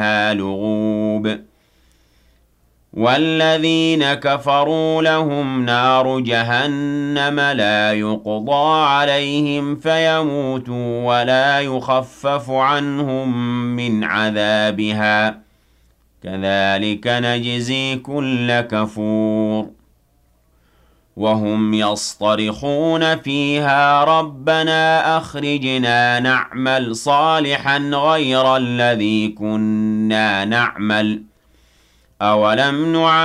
لغوب والذين كفروا لهم نار جهنم لا يقضى عليهم فيموتوا ولا يخفف عنهم من عذابها كذلك نجزي كل كفور وهم يصطرخون فيها ربنا أخرجنا نعمل صالحا غير الذي كنا نعمل أولم نعمل